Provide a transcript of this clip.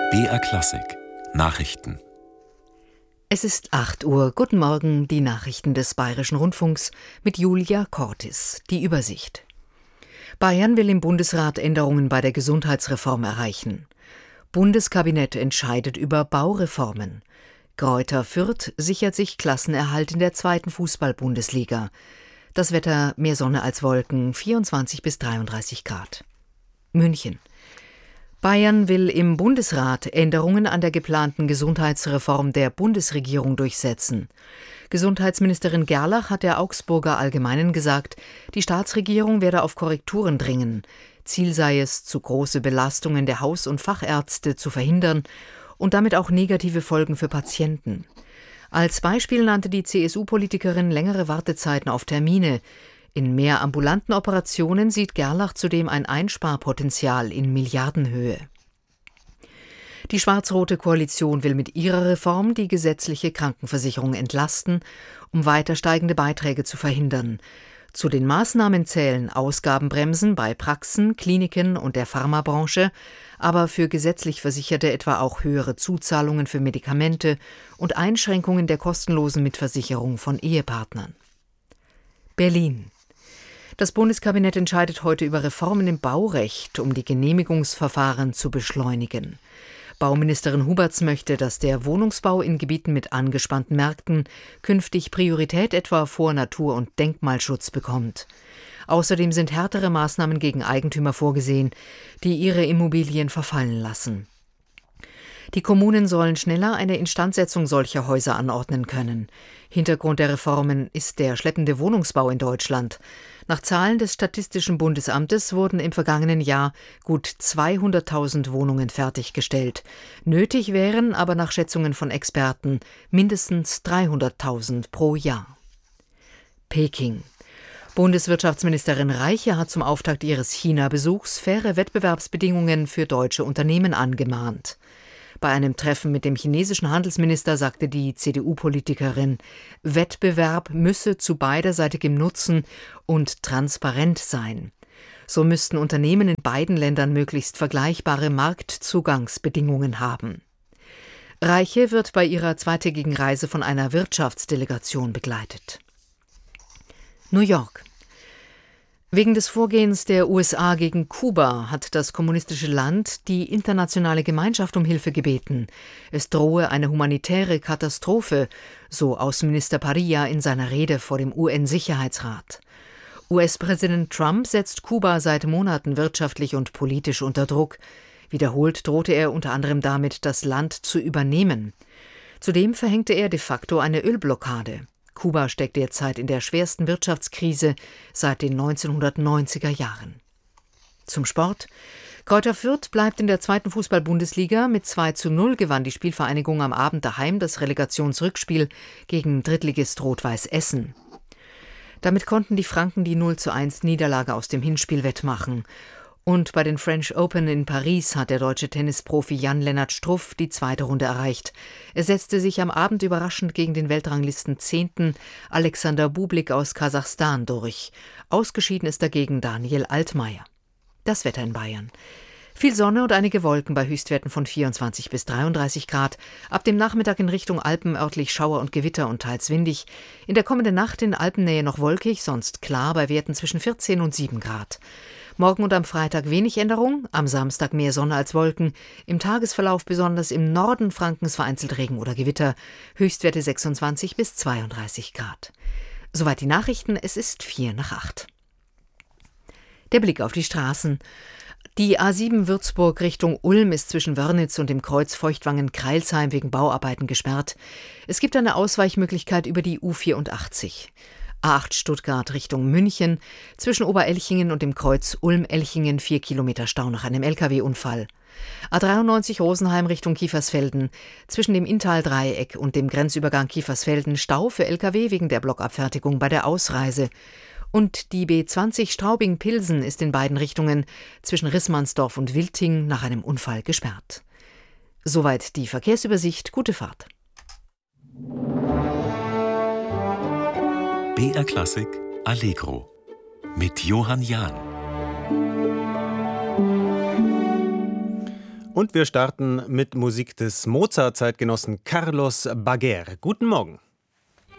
BR Klassik Nachrichten. Es ist 8 Uhr. Guten Morgen, die Nachrichten des Bayerischen Rundfunks mit Julia Cortis. Die Übersicht. Bayern will im Bundesrat Änderungen bei der Gesundheitsreform erreichen. Bundeskabinett entscheidet über Baureformen. Greuther Fürth sichert sich Klassenerhalt in der 2. Fußball-Bundesliga. Das Wetter mehr Sonne als Wolken, 24 bis 33 Grad. München. Bayern will im Bundesrat Änderungen an der geplanten Gesundheitsreform der Bundesregierung durchsetzen. Gesundheitsministerin Gerlach hat der Augsburger Allgemeinen gesagt, die Staatsregierung werde auf Korrekturen dringen. Ziel sei es, zu große Belastungen der Haus- und Fachärzte zu verhindern und damit auch negative Folgen für Patienten. Als Beispiel nannte die CSU-Politikerin längere Wartezeiten auf Termine. In mehr ambulanten Operationen sieht Gerlach zudem ein Einsparpotenzial in Milliardenhöhe. Die schwarz-rote Koalition will mit ihrer Reform die gesetzliche Krankenversicherung entlasten, um weiter steigende Beiträge zu verhindern. Zu den Maßnahmen zählen Ausgabenbremsen bei Praxen, Kliniken und der Pharmabranche, aber für gesetzlich Versicherte etwa auch höhere Zuzahlungen für Medikamente und Einschränkungen der kostenlosen Mitversicherung von Ehepartnern. Berlin. Das Bundeskabinett entscheidet heute über Reformen im Baurecht, um die Genehmigungsverfahren zu beschleunigen. Bauministerin Huberts möchte, dass der Wohnungsbau in Gebieten mit angespannten Märkten künftig Priorität etwa vor Natur- und Denkmalschutz bekommt. Außerdem sind härtere Maßnahmen gegen Eigentümer vorgesehen, die ihre Immobilien verfallen lassen. Die Kommunen sollen schneller eine Instandsetzung solcher Häuser anordnen können. Hintergrund der Reformen ist der schleppende Wohnungsbau in Deutschland. Nach Zahlen des Statistischen Bundesamtes wurden im vergangenen Jahr gut 200.000 Wohnungen fertiggestellt. Nötig wären aber nach Schätzungen von Experten mindestens 300.000 pro Jahr. Peking. Bundeswirtschaftsministerin Reiche hat zum Auftakt ihres China-Besuchs faire Wettbewerbsbedingungen für deutsche Unternehmen angemahnt. Bei einem Treffen mit dem chinesischen Handelsminister sagte die CDU-Politikerin, Wettbewerb müsse zu beiderseitigem Nutzen und transparent sein. So müssten Unternehmen in beiden Ländern möglichst vergleichbare Marktzugangsbedingungen haben. Reiche wird bei ihrer zweitägigen Reise von einer Wirtschaftsdelegation begleitet. New York. Wegen des Vorgehens der USA gegen Kuba hat das kommunistische Land die internationale Gemeinschaft um Hilfe gebeten. Es drohe eine humanitäre Katastrophe, so Außenminister Padilla in seiner Rede vor dem UN-Sicherheitsrat. US-Präsident Trump setzt Kuba seit Monaten wirtschaftlich und politisch unter Druck. Wiederholt drohte er unter anderem damit, das Land zu übernehmen. Zudem verhängte er de facto eine Ölblockade. Kuba steckt derzeit in der schwersten Wirtschaftskrise seit den 1990er Jahren. Zum Sport. Greuther Fürth bleibt in der 2. Fußball-Bundesliga. Mit 2:0 gewann die Spielvereinigung am Abend daheim das Relegationsrückspiel gegen Drittligist Rot-Weiß Essen. Damit konnten die Franken die 0:1 Niederlage aus dem Hinspiel wettmachen. Und bei den French Open in Paris hat der deutsche Tennisprofi Jan-Lennart Struff die 2. Runde erreicht. Er setzte sich am Abend überraschend gegen den Weltranglisten 10. Alexander Bublik aus Kasachstan durch. Ausgeschieden ist dagegen Daniel Altmaier. Das Wetter in Bayern. Viel Sonne und einige Wolken bei Höchstwerten von 24 bis 33 Grad. Ab dem Nachmittag in Richtung Alpen örtlich Schauer und Gewitter und teils windig. In der kommenden Nacht in Alpennähe noch wolkig, sonst klar bei Werten zwischen 14 und 7 Grad. Morgen und am Freitag wenig Änderung, am Samstag mehr Sonne als Wolken, im Tagesverlauf besonders im Norden Frankens vereinzelt Regen oder Gewitter, Höchstwerte 26 bis 32 Grad. Soweit die Nachrichten, es ist 7:45. Der Blick auf die Straßen. Die A7 Würzburg Richtung Ulm ist zwischen Wörnitz und dem Kreuz Feuchtwangen-Kreilsheim wegen Bauarbeiten gesperrt. Es gibt eine Ausweichmöglichkeit über die U84. A8 Stuttgart Richtung München, zwischen Oberelchingen und dem Kreuz Ulm-Elchingen 4 Kilometer Stau nach einem Lkw-Unfall. A93 Rosenheim Richtung Kiefersfelden, zwischen dem Inntal-Dreieck und dem Grenzübergang Kiefersfelden Stau für Lkw wegen der Blockabfertigung bei der Ausreise. Und die B20 Straubing-Pilsen ist in beiden Richtungen zwischen Rissmannsdorf und Wilting nach einem Unfall gesperrt. Soweit die Verkehrsübersicht. Gute Fahrt. BR Klassik Allegro mit Johann Jahn. Und wir starten mit Musik des Mozart-Zeitgenossen Carlos Baguer. Guten Morgen.